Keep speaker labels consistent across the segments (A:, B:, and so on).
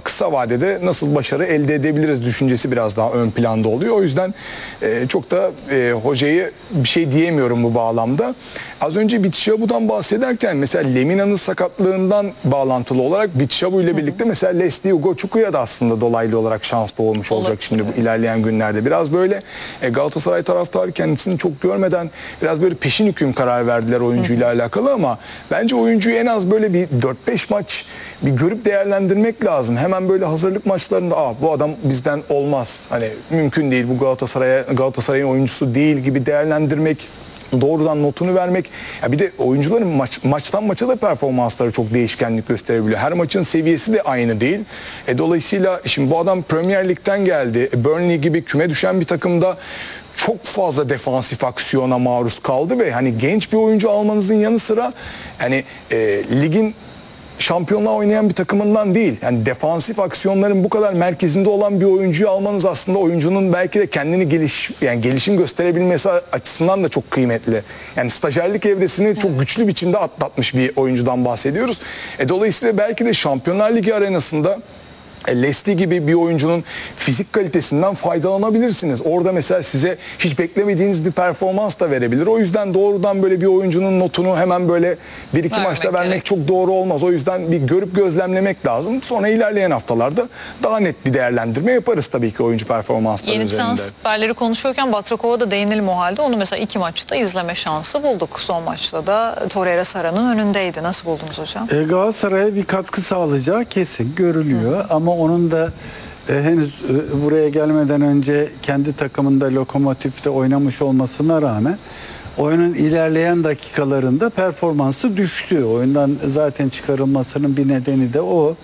A: kısa vadede nasıl başarı elde edebiliriz düşüncesi biraz daha ön planda oluyor. O yüzden çok da hocayı bir şey diyemiyorum bu bağlamda. Az önce Bitshabu'dan bahsederken mesela Lemina'nın sakatlığından bağlantılı olarak Bitshabu ile birlikte mesela Leslie Ugochukwu da aslında dolaylı olarak şans doğmuş olacak şimdi bu ilerleyen günlerde. Biraz böyle Galatasaray taraftarı kendisini çok görmeden biraz böyle peşin hüküm karar verdiler oyuncuyla alakalı ama bence oyuncuyu en az böyle bir 4-5 maç bir görüp değerlendirmek lazım. Hemen böyle hazırlık maçlarında bu adam bizden olmaz. Hani mümkün değil, bu Galatasaray'ın oyuncusu değil gibi değerlendirmek, doğrudan notunu vermek. Ya bir de oyuncuların maçtan maça da performansları çok değişkenlik gösterebiliyor. Her maçın seviyesi de aynı değil. Dolayısıyla şimdi bu adam Premier Lig'den geldi. Burnley gibi küme düşen bir takımda çok fazla defansif aksiyona maruz kaldı ve hani genç bir oyuncu almanızın yanı sıra hani ligin şampiyonluğa oynayan bir takımından değil. Yani defansif aksiyonların bu kadar merkezinde olan bir oyuncuyu almanız aslında oyuncunun belki de kendini gelişim gösterebilmesi açısından da çok kıymetli. Yani stajyerlik evresini çok güçlü biçimde atlatmış bir oyuncudan bahsediyoruz. Dolayısıyla belki de Şampiyonlar Ligi arenasında Leslie gibi bir oyuncunun fizik kalitesinden faydalanabilirsiniz. Orada mesela size hiç beklemediğiniz bir performans da verebilir. O yüzden doğrudan böyle bir oyuncunun notunu hemen böyle bir iki maçta vermek çok doğru olmaz. O yüzden bir görüp gözlemlemek lazım. Sonra ilerleyen haftalarda daha net bir değerlendirme yaparız tabii ki oyuncu performansları
B: üzerinde.
A: Yeni
B: transferleri konuşuyorken Batrakov'a da değinelim o halde. Onu mesela 2 maçta izleme şansı bulduk. Son maçta da Torreira Sara'nın önündeydi. Nasıl buldunuz hocam?
C: Galatasaray'a bir katkı sağlayacağı kesin görülüyor. Ama onun da henüz buraya gelmeden önce kendi takımında Lokomotif'te oynamış olmasına rağmen oyunun ilerleyen dakikalarında performansı düştü. Oyundan zaten çıkarılmasının bir nedeni de o.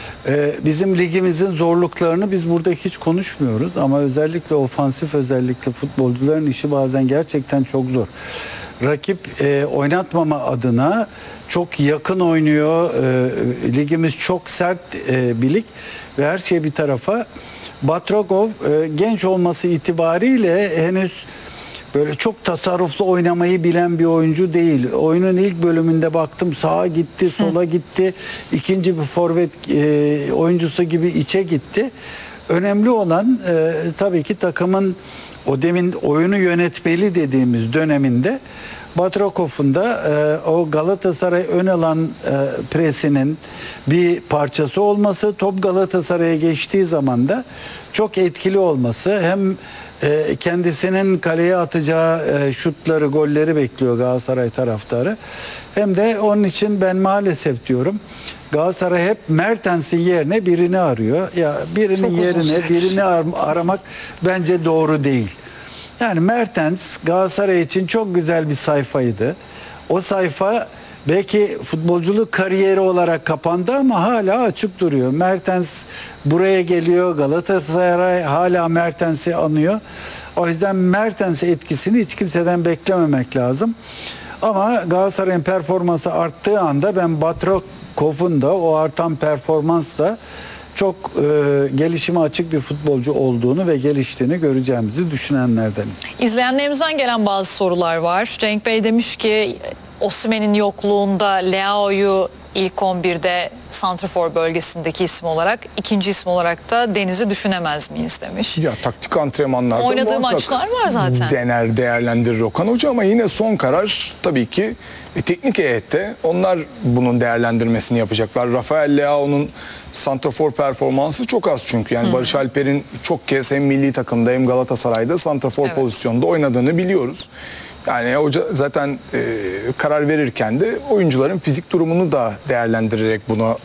C: Bizim ligimizin zorluklarını biz burada hiç konuşmuyoruz ama özellikle ofansif özellikle futbolcuların işi bazen gerçekten çok zor. Rakip oynatmama adına çok yakın oynuyor. Ligimiz çok sert bir lig ve her şey bir tarafa. Batrokov genç olması itibariyle henüz böyle çok tasarruflu oynamayı bilen bir oyuncu değil. Oyunun ilk bölümünde baktım sağa gitti, sola gitti. İkinci bir forvet oyuncusu gibi içe gitti. Önemli olan tabii ki takımın o demin oyunu yönetmeli dediğimiz döneminde Batrakov'un da o Galatasaray ön alan presinin bir parçası olması, top Galatasaray'a geçtiği zaman da çok etkili olması, hem kendisinin kaleye atacağı şutları, golleri bekliyor Galatasaray taraftarı. Hem de onun için ben maalesef diyorum Galatasaray hep Mertens'in yerine birini arıyor. Ya birinin yerine birini aramak bence doğru değil. Yani Mertens Galatasaray için çok güzel bir sayfaydı. O sayfa belki futbolculuk kariyeri olarak kapandı ama hala açık duruyor. Mertens buraya geliyor. Galatasaray hala Mertens'i anıyor. O yüzden Mertens etkisini hiç kimseden beklememek lazım. Ama Galatasaray'ın performansı arttığı anda ben Batrakov'un da o artan performansla çok gelişime açık bir futbolcu olduğunu ve geliştiğini göreceğimizi düşünenlerdenim.
B: İzleyenlerimizden gelen bazı sorular var. Cenk Bey demiş ki Osimhen'in yokluğunda Leao'yu ilk 11'de santrafor bölgesindeki isim olarak, ikinci isim olarak da Deniz'i düşünemez miyiz demiş.
A: Ya taktik antrenmanlarda
B: oynadığı maçlar var zaten.
A: Dener, değerlendirir Okan Hoca ama yine son karar tabii ki teknik heyette. Onlar bunun değerlendirmesini yapacaklar. Rafael Leao'nun santrafor performansı çok az çünkü. Yani Barış Alper'in çok kez hem milli takımda hem Galatasaray'da santrafor pozisyonda oynadığını biliyoruz. Yani hoca zaten karar verirken de oyuncuların fizik durumunu da değerlendirerek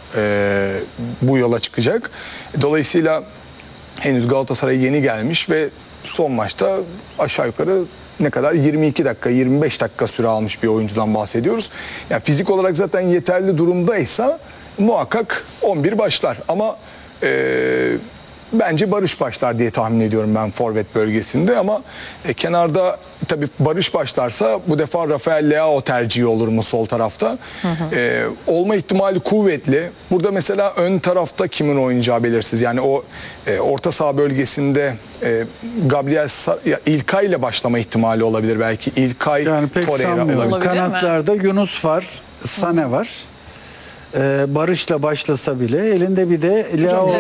A: bu yola çıkacak. Dolayısıyla henüz Galatasaray yeni gelmiş ve son maçta aşağı yukarı ne kadar 22 dakika 25 dakika süre almış bir oyuncudan bahsediyoruz. Yani fizik olarak zaten yeterli durumdaysa muhakkak 11 başlar ama bence Barış başlar diye tahmin ediyorum ben forvet bölgesinde ama kenarda tabii Barış başlarsa bu defa Rafael Leao tercihi olur mu sol tarafta? Olma ihtimali kuvvetli. Burada mesela ön tarafta kimin oynayacağı belirsiz. Yani o orta saha bölgesinde Gabriel İlkay ile başlama ihtimali olabilir belki. İlkay,
C: yani pek
A: Torreira olabilir.
C: Kanatlarda Yunus var, Sane var. Barış'la başlasa bile elinde bir de Leao